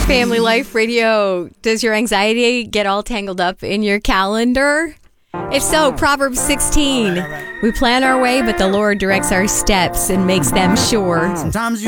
Family Life Radio. Does your anxiety get all tangled up in your calendar? If so, Proverbs 16. We plan our way, but the Lord directs our steps and makes them sure. Sometimes you